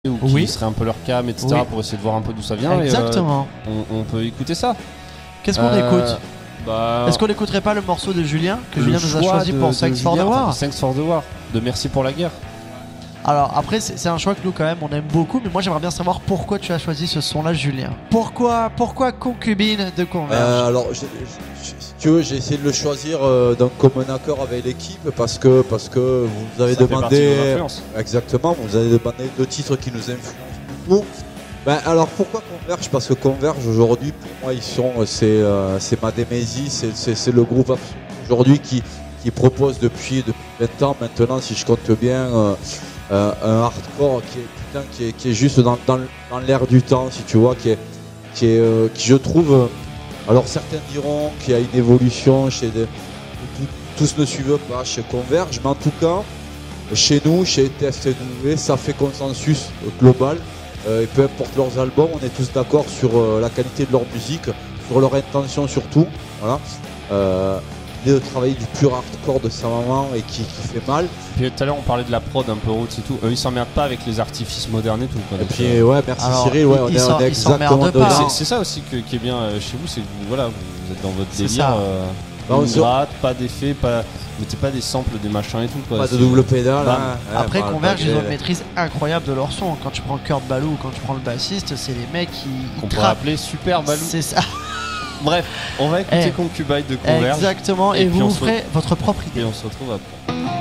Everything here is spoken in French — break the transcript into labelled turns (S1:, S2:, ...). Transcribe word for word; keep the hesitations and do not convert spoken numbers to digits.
S1: ou qui
S2: oui.
S1: serait un peu leur cam, et cetera,
S2: oui.
S1: pour essayer de voir un peu d'où ça vient.
S2: Exactement.
S1: Et, euh, on, on peut écouter ça.
S2: Qu'est-ce qu'on
S1: euh,
S2: écoute
S1: bah,
S2: Est-ce qu'on n'écouterait pas le morceau de Julien que
S1: le
S2: Julien nous a
S1: choix
S2: choisi
S1: de-
S2: pour
S1: de
S2: Thanks for the
S1: Julien,
S2: War
S1: enfin, de Thanks for the War, de Merci pour la guerre.
S2: Alors après c'est c'est un choix que nous quand même on aime beaucoup, mais moi j'aimerais bien savoir pourquoi tu as choisi ce son-là, Julien. Pourquoi pourquoi Concubine de Converge
S3: Euh, alors, j'ai- j'ai- si tu veux, j'ai essayé de le choisir euh, d'un commun accord avec l'équipe parce que, parce que vous nous avez
S1: Ça fait partie de nos
S3: demandé.
S1: influences.
S3: Exactement, vous avez demandé deux titres qui nous influencent beaucoup. Ben, alors pourquoi Converge? Parce que Converge aujourd'hui, pour moi, ils sont, c'est, euh, c'est Madémésie, c'est, c'est, c'est le groupe aujourd'hui qui, qui propose depuis, depuis vingt ans maintenant, si je compte bien, euh, euh, un hardcore qui est, putain, qui est, qui est juste dans, dans, dans l'air du temps, si tu vois, qui est, qui est, euh, qui je trouve. euh, alors certains diront qu'il y a une évolution chez des, tout- tous ne suivent pas chez Converge, mais en tout cas, chez nous, chez T F T W, ça fait consensus global. Euh, et peu importe leurs albums, on est tous d'accord sur euh, la qualité de leur musique, sur leur intention surtout. Voilà. Euh, l'idée de travailler du pur hardcore de sa maman et qui, qui fait mal.
S1: Puis tout à l'heure on parlait de la prod un peu roots et tout. Eux ils s'emmerdent pas avec les artifices modernes et tout. Quoi.
S3: Et
S1: Donc,
S3: puis
S1: euh,
S3: ouais, merci
S2: Alors,
S3: Cyril, ouais,
S2: ils-
S3: on
S2: ils
S3: est,
S2: s'en-
S3: on est
S2: ils
S3: exactement
S2: s'emmerdent
S3: dedans.
S2: pas,
S1: c'est
S2: hein.
S1: c'est ça aussi que- qui est bien euh, chez vous, c'est que vous, voilà, vous êtes dans votre
S2: C'est
S1: délire.
S2: ça.
S1: Euh,
S3: Bah, on
S1: une
S3: se-
S1: gratte, pas d'effets, pas, mettez pas des samples, des machins et tout. Quoi.
S3: Pas de
S1: C'est-
S3: double pédale.
S1: Bam.
S3: hein.
S2: Après
S3: Ouais, bah,
S2: Converge ils ont
S3: malgré-
S2: une maîtrise incroyable de leur son. Quand tu prends Kurt Ballou ou quand tu prends le bassiste, c'est les mecs qui
S1: Qu'on
S2: ils
S1: pourrait
S2: trappent.
S1: appeler Super Balou.
S2: C'est ça.
S1: Bref, on va écouter
S2: Eh.
S1: Concubine de Converge.
S2: Exactement.
S1: Et
S2: Et,
S1: puis
S2: vous
S1: on
S2: vous
S1: se-
S2: ferez votre propre idée.
S1: Et on se retrouve après.